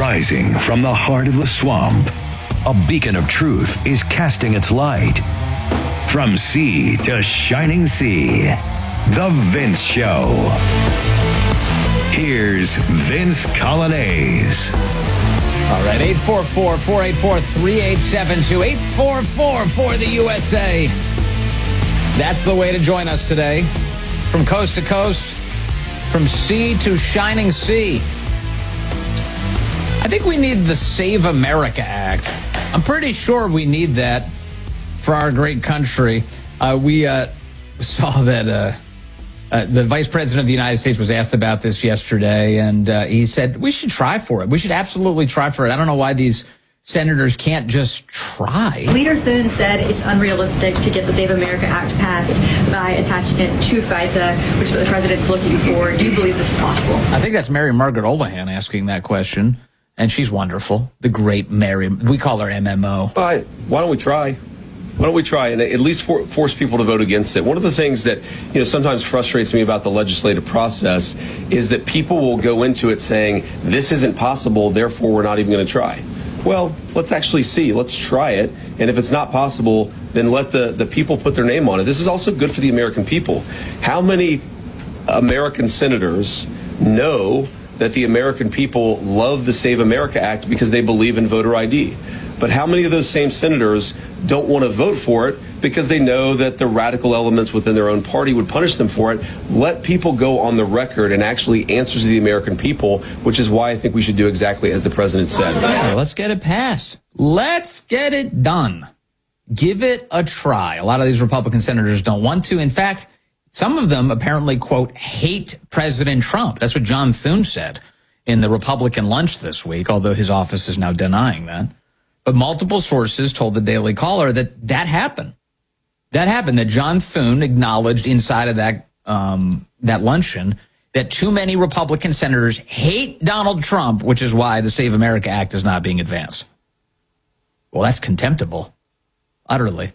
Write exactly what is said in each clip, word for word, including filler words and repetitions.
Rising from the heart of the swamp, a beacon of truth is casting its light. From sea to shining sea, The Vince Show. Here's Vince Coglianese. All right, eight four four, four eight four, three eight seven two, eight four four for the U S A. That's the way to join us today. From coast to coast, from sea to shining sea. I think we need the Save America Act. I'm pretty sure we need that for our great country. Uh, we uh, saw that uh, uh, the Vice President of the United States was asked about this yesterday, and uh, he said we should try for it. We should absolutely try for it. I don't know why these senators can't just try. Leader Thune said it's unrealistic to get the Save America Act passed by attaching it to FISA, which is what the president's looking for. Do you believe this is possible? I think that's Mary Margaret Olohan asking that question. And she's wonderful. The great Mary. We call her M M O. Why, why don't we try? Why don't we try and at least for, force people to vote against it? One of the things that you know sometimes frustrates me about the legislative process is that people will go into it saying, this isn't possible, therefore we're not even going to try. Well, let's actually see. Let's try it. And if it's not possible, then let the, the people put their name on it. This is also good for the American people. How many American senators know that the American people love the Save America Act because they believe in voter I D? But how many of those same senators don't want to vote for it because they know that the radical elements within their own party would punish them for it? Let people go on the record and actually answer to the American people, which is why I think we should do exactly as the president said. Yeah, let's get it passed. Let's get it done. Give it a try. A lot of these Republican senators don't want to. In fact, some of them apparently, quote, hate President Trump. That's what John Thune said in the Republican lunch this week, although his office is now denying that. But multiple sources told the Daily Caller that that happened. That happened, that John Thune acknowledged inside of that um, that luncheon that too many Republican senators hate Donald Trump, which is why the Save America Act is not being advanced. Well, that's contemptible. Utterly.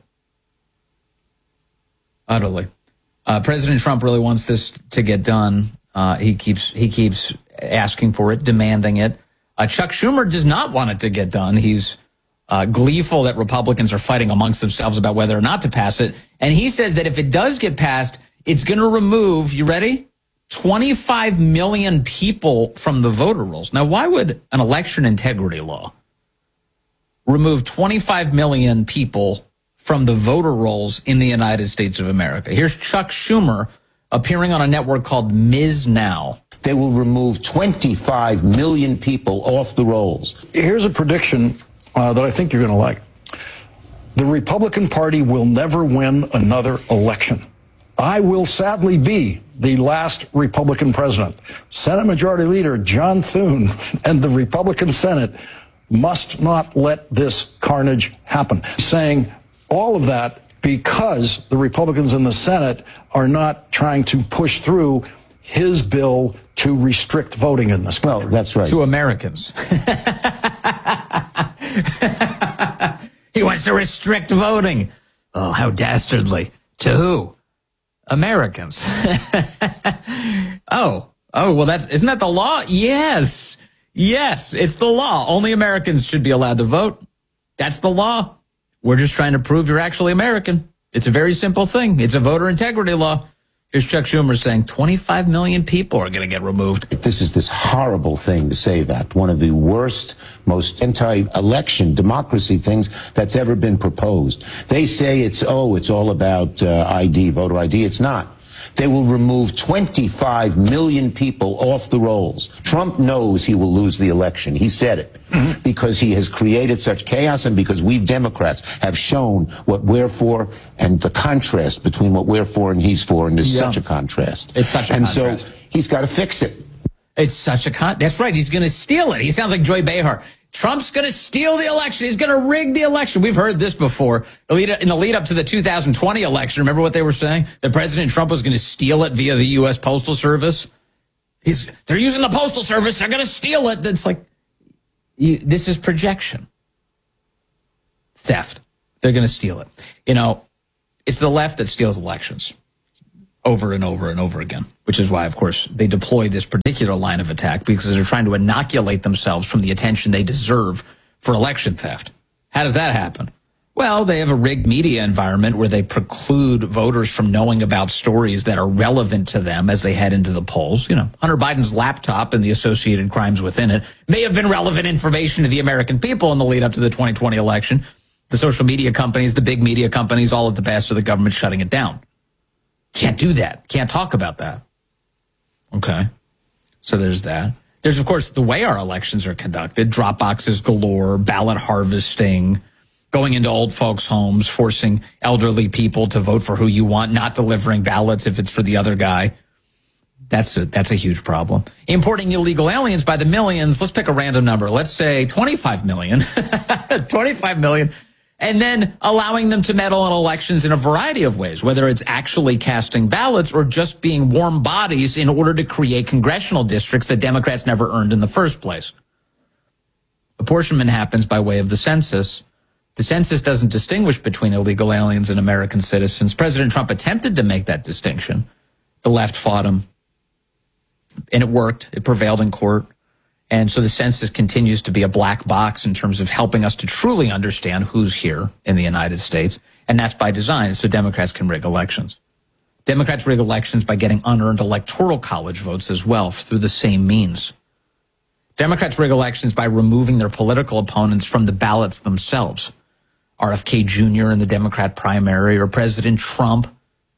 Utterly. Uh, President Trump really wants this to get done. Uh, he keeps he keeps asking for it, demanding it. Uh, Chuck Schumer does not want it to get done. He's uh, gleeful that Republicans are fighting amongst themselves about whether or not to pass it. And he says that if it does get passed, it's going to remove, you ready? twenty-five million people from the voter rolls. Now, why would an election integrity law remove twenty-five million people from the voter rolls in the United States of America? Here's Chuck Schumer appearing on a network called Miz Now. They will remove twenty-five million people off the rolls. Here's a prediction uh, that I think you're going to like. The Republican Party will never win another election. I will sadly be the last Republican president. Senate Majority Leader John Thune and the Republican Senate must not let this carnage happen. Saying all of that because the Republicans in the Senate are not trying to push through his bill to restrict voting in this country. Well, that's right. To Americans. He wants to restrict voting. Oh, how dastardly. To who? Americans. oh, oh, well, that's, isn't that the law? Yes. Yes, it's the law. Only Americans should be allowed to vote. That's the law. We're just trying to prove you're actually American. It's a very simple thing. It's a voter integrity law. Here's Chuck Schumer saying twenty-five million people are going to get removed. This is this horrible thing, the SAVE Act, one of the worst, most anti-election democracy things that's ever been proposed. They say it's, oh, it's all about uh, I D, voter I D. It's not. They will remove twenty-five million people off the rolls. Trump knows he will lose the election. He said it because he has created such chaos and because we Democrats have shown what we're for and the contrast between what we're for and he's for. And there's yeah. such a contrast. It's such a and contrast. so he's got to fix it. It's such a con. That's right. He's going to steal it. He sounds like Joy Behar. Trump's going to steal the election. He's going to rig the election. We've heard this before. In the lead up to the two thousand twenty election, remember what they were saying? That President Trump was going to steal it via the U S Postal Service. He's, they're using the Postal Service. They're going to steal it. It's like, you, this is projection. Theft. They're going to steal it. You know, it's the left that steals elections. over and over and over again, which is why, of course, they deploy this particular line of attack, because they're trying to inoculate themselves from the attention they deserve for election theft. How does that happen? Well, they have a rigged media environment where they preclude voters from knowing about stories that are relevant to them as they head into the polls. You know, Hunter Biden's laptop and the associated crimes within it may have been relevant information to the American people in the lead up to the twenty twenty election. The social media companies, the big media companies, all at the behest of the government shutting it down. Can't do that. Can't talk about that. Okay. So there's that. There's, of course, the way our elections are conducted. Drop boxes galore, ballot harvesting, going into old folks' homes, forcing elderly people to vote for who you want, not delivering ballots if it's for the other guy. That's a, that's a huge problem. Importing illegal aliens by the millions. Let's pick a random number. Let's say twenty-five million. twenty-five million. And then allowing them to meddle in elections in a variety of ways, whether it's actually casting ballots or just being warm bodies in order to create congressional districts that Democrats never earned in the first place. Apportionment happens by way of the census. The census doesn't distinguish between illegal aliens and American citizens. President Trump attempted to make that distinction. The left fought him, and it worked. It prevailed in court. And so the census continues to be a black box in terms of helping us to truly understand who's here in the United States. And that's by design, so Democrats can rig elections. Democrats rig elections by getting unearned electoral college votes as well through the same means. Democrats rig elections by removing their political opponents from the ballots themselves. R F K Junior in the Democrat primary, or President Trump.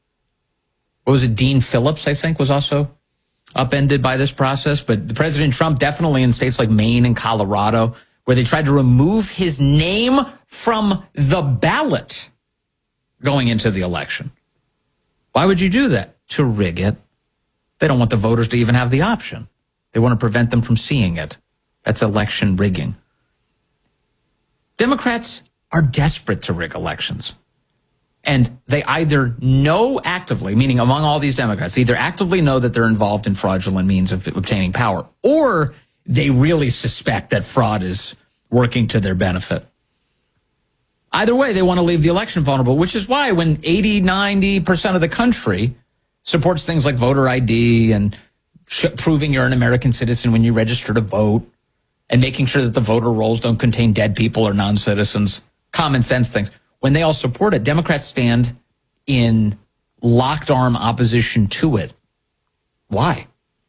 What was it? Dean Phillips, I think, was also upended by this process. But President Trump definitely in states like Maine and Colorado, where they tried to remove his name from the ballot going into the election. Why would you do that? To rig it. They don't want the voters to even have the option. They want to prevent them from seeing it. That's election rigging. Democrats are desperate to rig elections. And they either know actively, meaning among all these Democrats, they either actively know that they're involved in fraudulent means of obtaining power, or they really suspect that fraud is working to their benefit. Either way, they want to leave the election vulnerable, which is why when eighty, ninety percent of the country supports things like voter I D and sh- proving you're an American citizen when you register to vote and making sure that the voter rolls don't contain dead people or non-citizens, common sense things. When they all support it, Democrats stand in locked arm opposition to it. Why?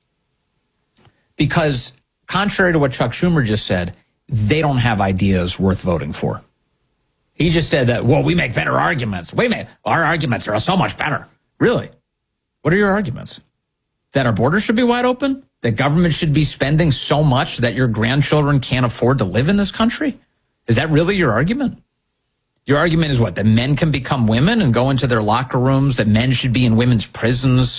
Because contrary to what Chuck Schumer just said, they don't have ideas worth voting for. He just said that, well, we make better arguments. We make, our arguments are so much better. Really? What are your arguments? That our borders should be wide open? That government should be spending so much that your grandchildren can't afford to live in this country? Is that really your argument? Your argument is what? That men can become women and go into their locker rooms? That men should be in women's prisons?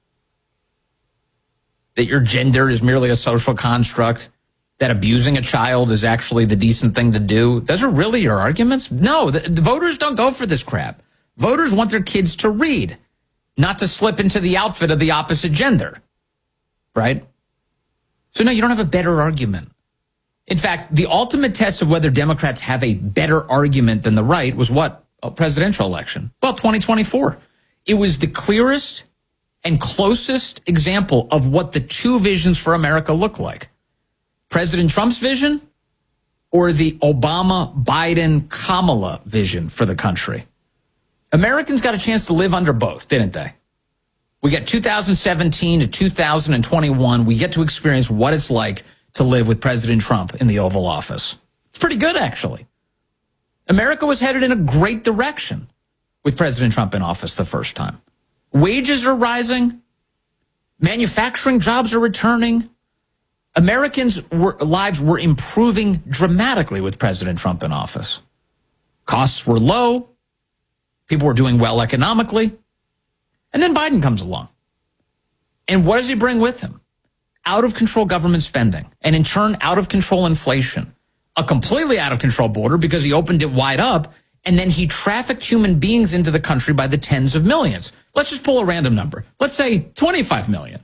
That your gender is merely a social construct? That abusing a child is actually the decent thing to do? Those are really your arguments? No, the, the voters don't go for this crap. Voters want their kids to read, not to slip into the outfit of the opposite gender. Right? So no, you don't have a better argument. In fact, the ultimate test of whether Democrats have a better argument than the right was what? A presidential election. Well, twenty twenty-four. It was the clearest and closest example of what the two visions for America look like. President Trump's vision or the Obama, Biden, Kamala vision for the country. Americans got a chance to live under both, didn't they? We got two thousand seventeen to two thousand twenty-one. We get to experience what it's like to live with President Trump in the Oval Office. It's pretty good, actually. America was headed in a great direction with President Trump in office the first time. Wages are rising. Manufacturing jobs are returning. Americans' were, lives were improving dramatically with President Trump in office. Costs were low. People were doing well economically. And then Biden comes along. And what does he bring with him? Out of control government spending, and in turn, out of control inflation. A completely out of control border because he opened it wide up, and then he trafficked human beings into the country by the tens of millions. Let's just pull a random number. Let's say twenty-five million.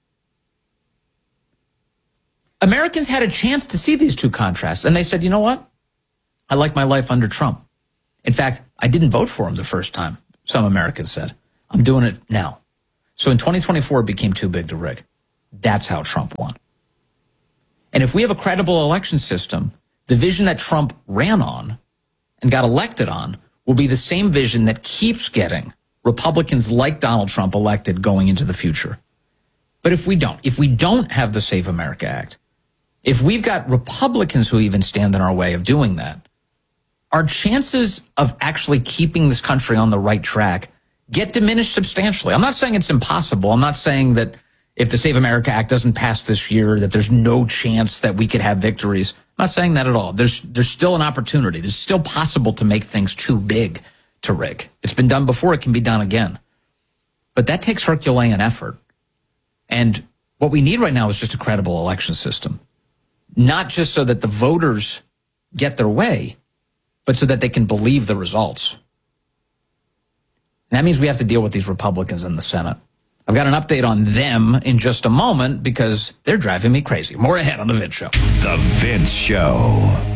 Americans had a chance to see these two contrasts, and they said, you know what? I like my life under Trump. In fact, I didn't vote for him the first time, some Americans said. I'm doing it now. So in twenty twenty-four, it became too big to rig. That's how Trump won. And if we have a credible election system, the vision that Trump ran on and got elected on will be the same vision that keeps getting Republicans like Donald Trump elected going into the future. But if we don't, if we don't have the Save America Act, if we've got Republicans who even stand in our way of doing that, our chances of actually keeping this country on the right track get diminished substantially. I'm not saying it's impossible. I'm not saying that if the Save America Act doesn't pass this year, that there's no chance that we could have victories. I'm not saying that at all. There's there's still an opportunity. It's still possible to make things too big to rig. It's been done before. It can be done again. But that takes Herculean effort. And what we need right now is just a credible election system. Not just so that the voters get their way, but so that they can believe the results. And that means we have to deal with these Republicans in the Senate. I've got an update on them in just a moment because they're driving me crazy. More ahead on The Vince Show. The Vince Show.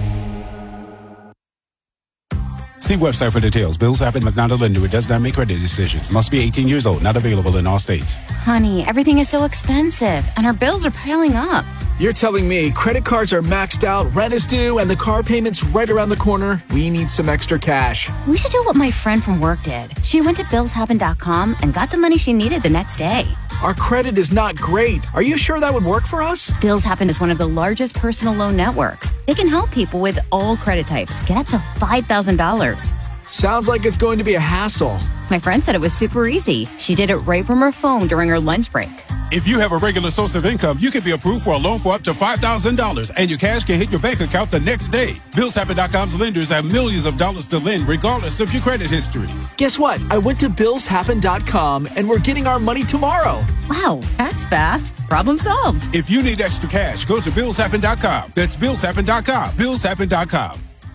See website for details. Bills Happen is not a lender. It does not make credit decisions. Must be eighteen years old. Not available in all states. Honey, everything is so expensive, and our bills are piling up. You're telling me credit cards are maxed out, rent is due, and the car payment's right around the corner? We need some extra cash. We should do what my friend from work did. She went to bills happen dot com and got the money she needed the next day. Our credit is not great. Are you sure that would work for us? Bills Happen is one of the largest personal loan networks. They can help people with all credit types get up to five thousand dollars. Sounds like it's going to be a hassle. My friend said it was super easy. She did it right from her phone during her lunch break. If you have a regular source of income, you can be approved for a loan for up to five thousand dollars, and your cash can hit your bank account the next day. bills happen dot com's lenders have millions of dollars to lend, regardless of your credit history. Guess what? I went to bills happen dot com, and we're getting our money tomorrow. Wow, that's fast. Problem solved. If you need extra cash, go to bills happen dot com. That's bills happen dot com. bills happen dot com.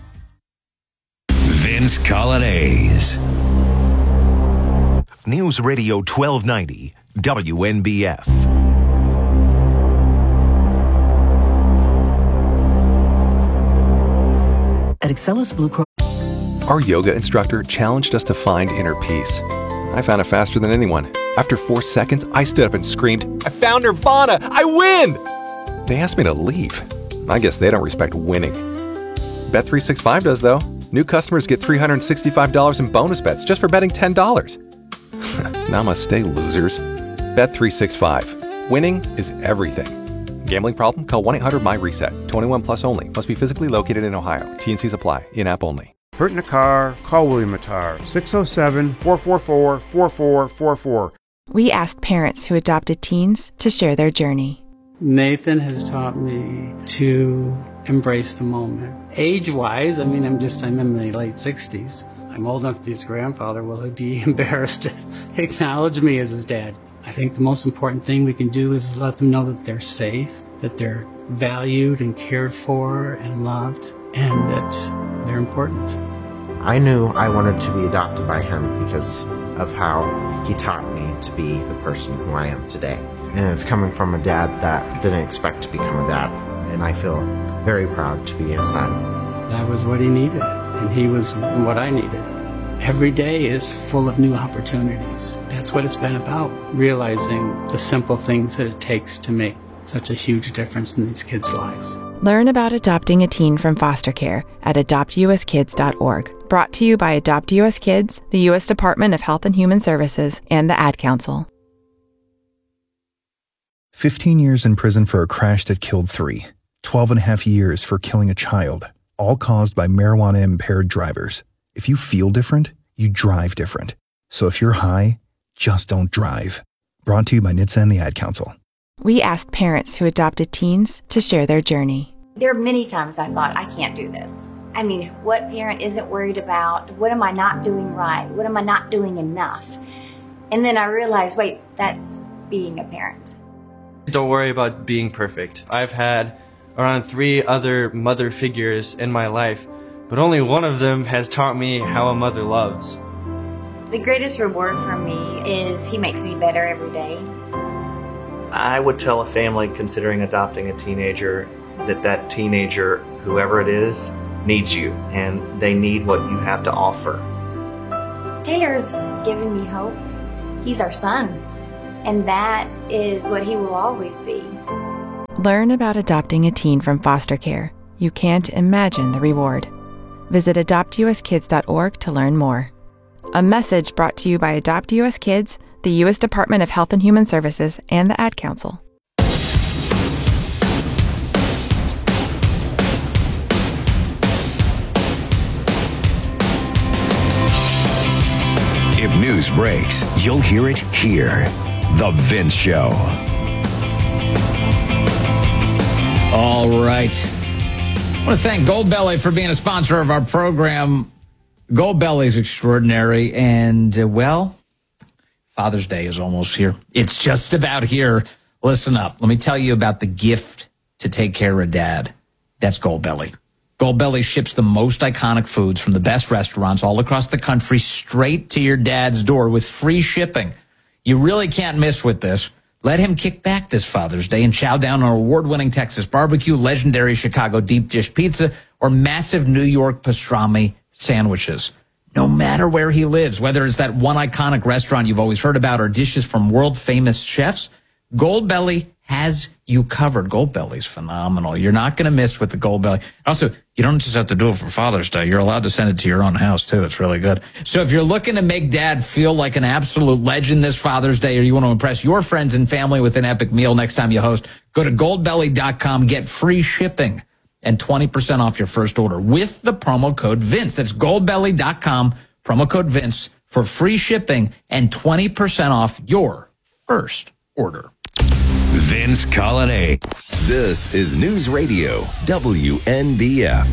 Vince Coglianese. News Radio twelve ninety, W N B F. At Excellus Blue Cross. Our yoga instructor challenged us to find inner peace. I found it faster than anyone. After four seconds, I stood up and screamed, "I found Nirvana! I win!" They asked me to leave. I guess they don't respect winning. Bet three sixty-five does, though. New customers get three hundred sixty-five dollars in bonus bets just for betting ten dollars. Namaste, losers. Bet three sixty-five. Winning is everything. Gambling problem? Call one eight hundred M Y reset. twenty-one plus only. Must be physically located in Ohio. T N Cs apply. In-app only. Hurt in a car? Call William Attar. six oh seven, four four four, four four four four. We asked parents who adopted teens to share their journey. Nathan has taught me to embrace the moment. Age-wise, I mean, I'm just, I'm in my late sixties. I'm old enough to be his grandfather. Will he be embarrassed to acknowledge me as his dad? I think the most important thing we can do is let them know that they're safe, that they're valued and cared for and loved, and that they're important. I knew I wanted to be adopted by him because of how he taught me to be the person who I am today. And it's coming from a dad that didn't expect to become a dad. And I feel very proud to be his son. That was what he needed, and he was what I needed. Every day is full of new opportunities. That's what it's been about, realizing the simple things that it takes to make such a huge difference in these kids' lives. Learn about adopting a teen from foster care at adopt u s kids dot org. Brought to you by Adopt U S Kids, the U S Department of Health and Human Services, and the Ad Council. fifteen years in prison for a crash that killed three. twelve and a half years for killing a child, all caused by marijuana-impaired drivers. If you feel different, you drive different. So if you're high, just don't drive. Brought to you by N H T S A and the Ad Council. We asked parents who adopted teens to share their journey. There are many times I thought, I can't do this. I mean, what parent isn't worried about? What am I not doing right? What am I not doing enough? And then I realized, wait, that's being a parent. Don't worry about being perfect. I've had around three other mother figures in my life, but only one of them has taught me how a mother loves. The greatest reward for me is he makes me better every day. I would tell a family considering adopting a teenager that that teenager, whoever it is, needs you, and they need what you have to offer. Taylor's given me hope. He's our son, And that is what he will always be. Learn about adopting a teen from foster care. You can't imagine the reward. Visit adopt u s kids dot org to learn more. A message brought to you by Adopt U S Kids, the U S Department of Health and Human Services, and the Ad Council. If news breaks, you'll hear it here. The Vince Show. All right. I want to thank Goldbelly for being a sponsor of our program. Goldbelly's extraordinary, and, uh, well, Father's Day is almost here. It's just about here. Listen up. Let me tell you about the gift to take care of Dad. That's Goldbelly. Goldbelly ships the most iconic foods from the best restaurants all across the country straight to your dad's door with free shipping. You really can't miss with this. Let him kick back this Father's Day and chow down on award-winning Texas barbecue, legendary Chicago deep dish pizza, or massive New York pastrami sandwiches. No matter where he lives, whether it's that one iconic restaurant you've always heard about or dishes from world-famous chefs, Goldbelly has you covered. Goldbelly's phenomenal. You're not going to miss with the Goldbelly. Also, you don't just have to do it for Father's Day. You're allowed to send it to your own house, too. It's really good. So if you're looking to make Dad feel like an absolute legend this Father's Day, or you want to impress your friends and family with an epic meal next time you host, go to goldbelly dot com, get free shipping and twenty percent off your first order with the promo code Vince. That's goldbelly dot com, promo code Vince for free shipping and twenty percent off your first order. Vince Colonnade. This is News Radio W N B F.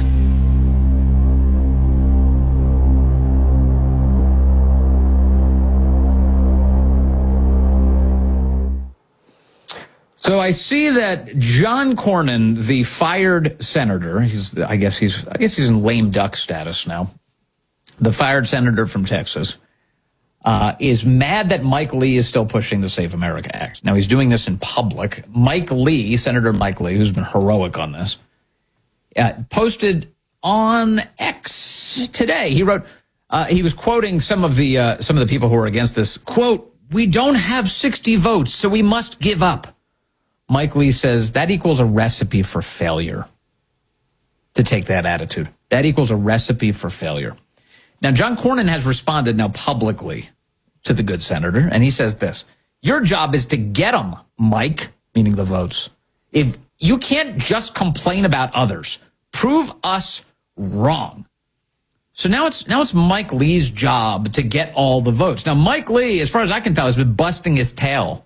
So I see that John Cornyn, the fired senator, he's I guess he's I guess he's in lame duck status now. The fired senator from Texas uh, is mad that Mike Lee is still pushing the Save America Act. Now he's doing this in public. Mike Lee, Senator Mike Lee, who's been heroic on this, uh, posted on X today. He wrote uh, he was quoting some of the uh, some of the people who are against this. Quote, "We don't have sixty votes, so we must give up." Mike Lee says that equals a recipe for failure. To take that attitude, that equals a recipe for failure. Now, John Cornyn has responded now publicly to the good senator, and he says this: your job is to get them, Mike, meaning the votes. If you can't just complain about others, prove us wrong. So now it's now it's Mike Lee's job to get all the votes. Now, Mike Lee, as far as I can tell, has been busting his tail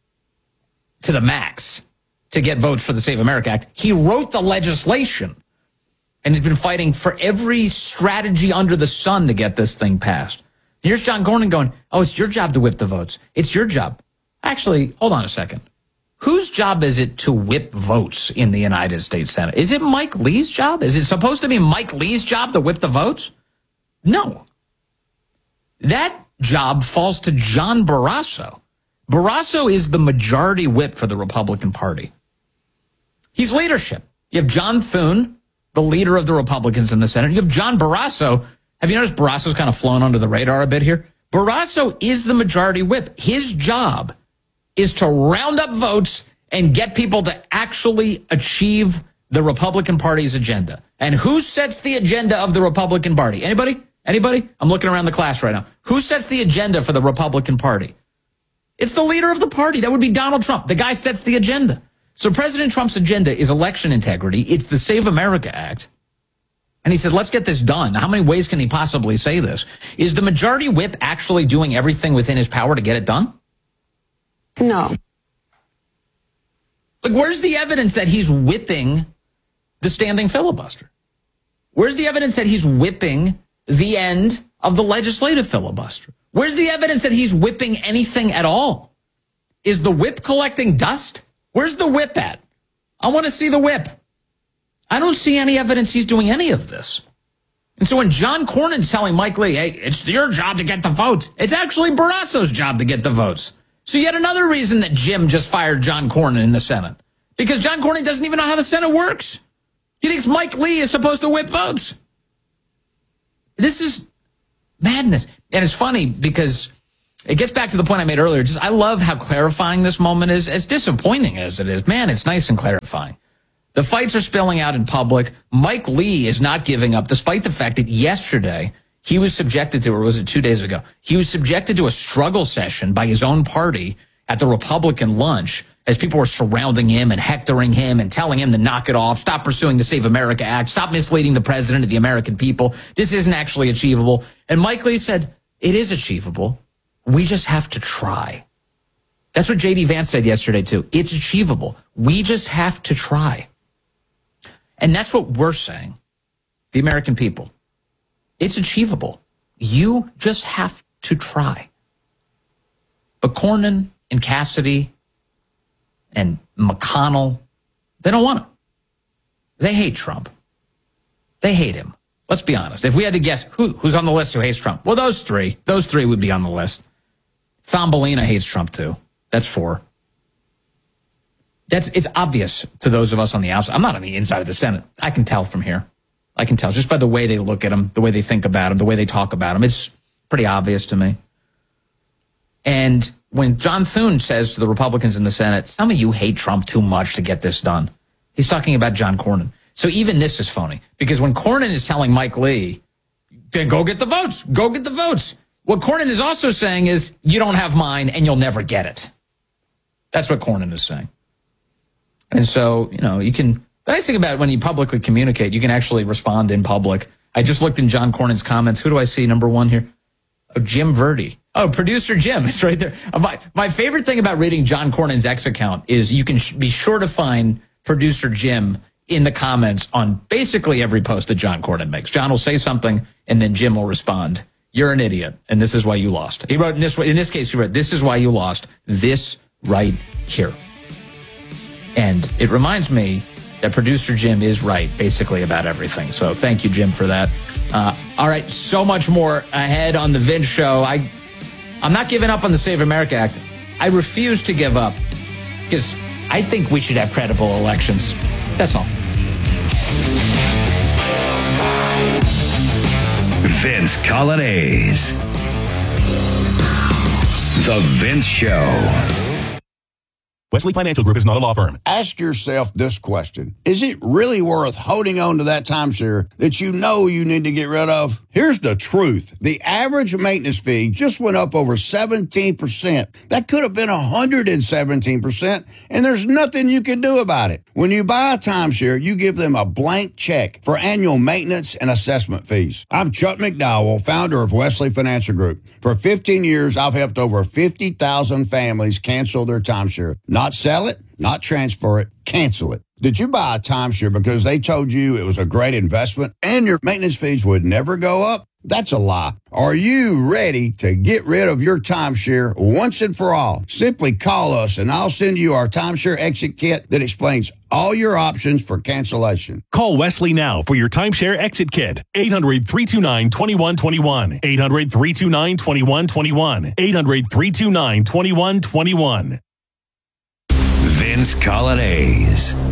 to the max to get votes for the Save America Act. He wrote the legislation, and he's been fighting for every strategy under the sun to get this thing passed. Here's John Cornyn going, oh, it's your job to whip the votes. It's your job. Actually, hold on a second. Whose job is it to whip votes in the United States Senate? Is it Mike Lee's job? Is it supposed to be Mike Lee's job to whip the votes? No. That job falls to John Barrasso. Barrasso is the majority whip for the Republican Party. He's leadership. You have John Thune, the leader of the Republicans in the Senate. You have John Barrasso. Have you noticed Barrasso's kind of flown under the radar a bit here? Barrasso is the majority whip. His job is to round up votes and get people to actually achieve the Republican Party's agenda. And who sets the agenda of the Republican Party? Anybody? Anybody? I'm looking around the class right now. Who sets the agenda for the Republican Party? It's the leader of the party. That would be Donald Trump. The guy sets the agenda. So President Trump's agenda is election integrity. It's the Save America Act. And he said, let's get this done. How many ways can he possibly say this? Is the majority whip actually doing everything within his power to get it done? No. Like, where's the evidence that he's whipping the standing filibuster? Where's the evidence that he's whipping the end of the legislative filibuster? Where's the evidence that he's whipping anything at all? Is the whip collecting dust? Where's the whip at? I want to see the whip. I don't see any evidence he's doing any of this. And so when John Cornyn's telling Mike Lee, hey, it's your job to get the votes, it's actually Barrasso's job to get the votes. So yet another reason that Jim just fired John Cornyn in the Senate. Because John Cornyn doesn't even know how the Senate works. He thinks Mike Lee is supposed to whip votes. This is madness. And it's funny because it gets back to the point I made earlier. Just I love how clarifying this moment is, as disappointing as it is. Man, it's nice and clarifying. The fights are spilling out in public. Mike Lee is not giving up, despite the fact that yesterday he was subjected to, or was it two days ago, he was subjected to a struggle session by his own party at the Republican lunch as people were surrounding him and hectoring him and telling him to knock it off, stop pursuing the Save America Act, stop misleading the president and the American people. This isn't actually achievable. And Mike Lee said, it is achievable. We just have to try. That's what J D Vance said yesterday, too. It's achievable. We just have to try. And that's what we're saying, the American people. It's achievable. You just have to try. But Cornyn and Cassidy and McConnell, they don't want him. They hate Trump. They hate him. Let's be honest. If we had to guess who, who's on the list who hates Trump, well, those three. Those three would be on the list. Thumbelina hates Trump, too. That's four. That's It's obvious to those of us on the outside. I'm not on the inside of the Senate. I can tell from here. I can tell just by the way they look at him, the way they think about him, the way they talk about him. It's pretty obvious to me. And when John Thune says to the Republicans in the Senate, some of you hate Trump too much to get this done, he's talking about John Cornyn. So even this is phony, because when Cornyn is telling Mike Lee, then go get the votes, go get the votes, what Cornyn is also saying is, you don't have mine and you'll never get it. That's what Cornyn is saying. And so, you know, you can, the nice thing about it, when you publicly communicate, you can actually respond in public. I just looked in John Cornyn's comments. Who do I see? Number one here. Oh, Jim Verdi. Oh, producer Jim. It's right there. Uh, my, my favorite thing about reading John Cornyn's X account is you can sh- be sure to find producer Jim in the comments on basically every post that John Cornyn makes. John will say something and then Jim will respond. You're an idiot, and this is why you lost. He wrote in this way, in this case, he wrote, this is why you lost. This right here. And it reminds me that producer Jim is right basically about everything. So thank you, Jim, for that. Uh, all right, so much more ahead on the Vince Show. I, I'm not giving up on the Save America Act. I refuse to give up because I think we should have credible elections. That's all. Vince Coglianese. The Vince Show. Wesley Financial Group is not a law firm. Ask yourself this question. Is it really worth holding on to that timeshare that you know you need to get rid of? Here's the truth. The average maintenance fee just went up over seventeen percent. That could have been one hundred seventeen percent, and there's nothing you can do about it. When you buy a timeshare, you give them a blank check for annual maintenance and assessment fees. I'm Chuck McDowell, founder of Wesley Financial Group. For fifteen years, I've helped over fifty thousand families cancel their timeshare. Not sell it, not transfer it, cancel it. Did you buy a timeshare because they told you it was a great investment and your maintenance fees would never go up? That's a lie. Are you ready to get rid of your timeshare once and for all? Simply call us and I'll send you our timeshare exit kit that explains all your options for cancellation. Call Wesley now for your timeshare exit kit. eight hundred, three two nine, two one two one. eight hundred, three two nine, two one two one. eight hundred, three two nine, two one two one. Vince Coglianese.